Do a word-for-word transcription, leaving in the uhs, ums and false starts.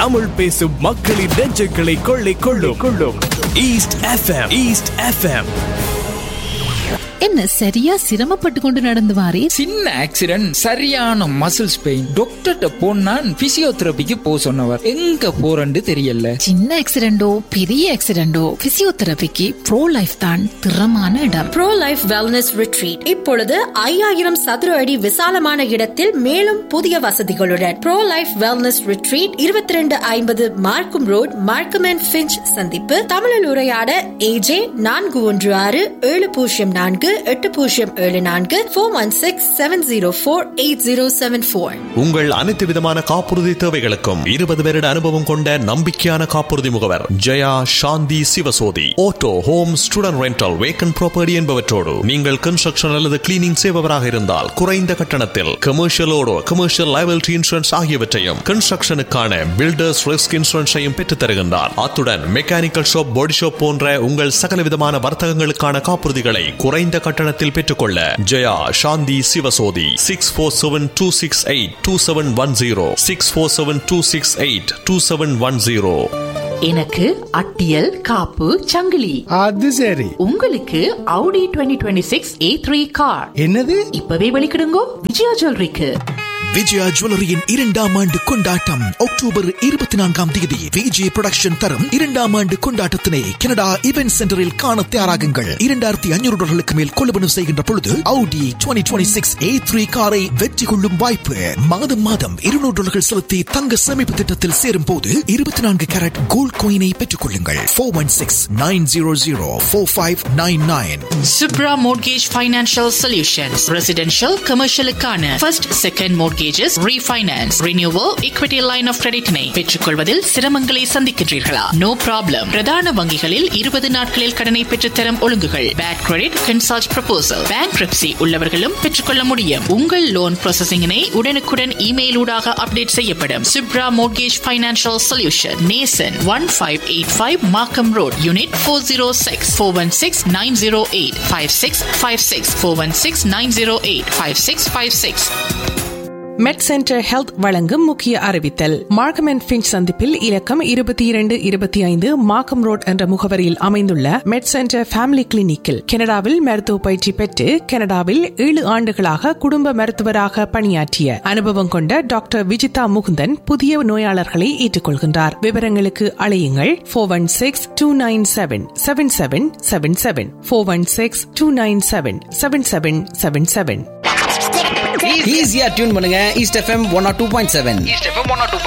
தமிழ் பேசும் மக்களின் நெஞ்சுகளை கொள்ளை கொள்ளும் கொள்ளும் ஈஸ்ட் எஃப்எம். East FM. என்ன சரியா சிரமப்பட்டு கொண்டு நடந்து வாரே? சின்ன ஆக்சிடென்ட், சரியான மசில்ஸ் பெயின். டாக்டர்கிட்ட போனான் பிசியோதெரபிக்கு போ சொன்னவர். எங்க போறன்னு தெரியல. சின்ன ஆக்சிடென்டோ பெரிய ஆக்சிடென்டோ பிசியோதெரபிக்கு ப்ரோ லைஃப் தான் திறமான இடம். ப்ரோ லைஃப் வெல்னஸ் ரிட்ரீட் இப்பொழுது ஐயாயிரம் சதுர அடி விசாலமான இடத்தில் மேலும் புதிய வசதிகளுடன் ப்ரோ லைஃப் வெல்னஸ் ரிட்ரீட் இருபத்தி ரெண்டு ஐம்பது மார்க்கம் ரோட், மார்க்கம் அண்ட் ஃபிஞ்ச் சந்திப்பு. தமிழில் உரையாட ஏஜே நான்கு ஒன்று ஆறு ஏழு பூஜ்ஜியம் நான்கு எட்டு பூஜ்ஜியம் ஏழு நான்கு four one six seven zero four eight zero seven four. உங்கள் அனைத்து விதமான காப்புறுதி தேவைகளுக்கும் இருபது வருட அனுபவம் கொண்ட நம்பிக்கையான காப்புறுதி முகவர் ஜெயா சாந்தி Sivasothy. Auto, home, student rental, vacant property என்பவற்றோடு நீங்கள் கன்ஸ்ட்ரக்ஷன் அல்லது கிளீனிங் செய்பவராக இருந்தால் குறைந்த கட்டணத்தில் கமர்ஷியலோடு கமர்ஷியல் லைபிலிட்டி இன்சூரன்ஸ் ஆகியவற்றையும் கன்ஸ்ட்ரக்ஷனுக்கான பில்டர்ஸ் ரிஸ்க் இன்சூரன்ஸையும் பெற்றுத் தருகின்றார். அத்துடன் மெக்கானிக்கல் ஷாப், பாடி ஷாப் போன்ற உங்கள் சகல விதமான வர்த்தகங்களுக்கான காப்புறுதிகளை குறைந்த கட்டணத்தில் பெற்றுக்கொள்ள ஜெயா சாந்தி Sivasothy six four seven two six eight two seven one zero six four seven two six eight two seven one zero. எனக்கு அட்டியல் காப்பு சங்கிலி. அது சரி. உங்களுக்கு Audi twenty twenty-six A three car. என்னது? இப்பவே வெளிக்கிடுங்கோ விஜயா ஜுவல்லரிக்கு. விஜயா ஜுவல்லரியின் இரண்டாம் ஆண்டு கொண்டாட்டம் அக்டோபர் இருபத்தி நான்காம் தேதி விஜய் புரொடக்ஷன் தரும் இரண்டாம் ஆண்டு கொண்டாட்டத்தினை கனடா இவென்ட் சென்டரில் காண தயாராகுங்கள். இரண்டாயிரத்தி ஐநூறு டாலர்களுக்கு மேல் கொள்வனவு செய்கின்ற பொழுது Audi twenty twenty-six A three காரை வெற்றி கொள்ளும் வாய்ப்பு. மாதம் மாதம் இருநூறு டாலர்கள் செலுத்தி தங்க சேமிப்பு திட்டத்தில் சேரும் போது இருபத்தி நான்கு கேரட் கோல்ட் காயினை பெற்றுக் கொள்ளுங்கள். Four one six nine zero zero four five nine nine. Subra Mortgage Financial Solutions. Residential, commercial-க்கான first, second mortgage refinance, renewal, equity line of credit-னை பெற்றுக்கொள்வதில் சிரமங்களை சந்திக்கின்றீர்களா? No problem. பிரதான வங்கிகளில் இருபது நாட்களில் கடனை பெற்றுத்தரும் ஒழுங்குகள். Bad credit, consult proposal. Bankruptcy உள்ளவர்களும் பெற்றுக்கொள்ள முடியும். உங்கள் லோன் ப்ராசஸிங்கினை உடனுக்குடன் இமெயில் ஊடாக அப்டேட் செய்யப்படும். Subra Mortgage Financial Solution, Nason, one five eight five Markham Road, Unit four oh six, four one six nine oh eight five six five six, four one six nine oh eight five six five six. மெட் centre health வழங்கும் முக்கிய அறிவித்தல். Markham and Finch சந்திப்பில் இலக்கம் இருபத்தி இரண்டு இருபத்தி ஐந்து மார்க்கம் ரோட் என்ற முகவரியில் அமைந்துள்ள மெட் சென்டர் ஃபேமிலி கிளினிக்கில் கனடாவில் மருத்துவ பயிற்சி பெற்று கனடாவில் ஏழு ஆண்டுகளாக குடும்ப மருத்துவராக பணியாற்றிய அனுபவம் கொண்ட டாக்டர் விஜிதா முகுந்தன் புதிய நோயாளர்களை ஏற்றுக்கொள்கின்றார். விவரங்களுக்கு அழையுங்கள் four one six two nine seven seven seven seven seven four one six two nine seven seven seven seven seven. ஈஸியா டியூன் பண்ணுங்க east FM one oh two point seven.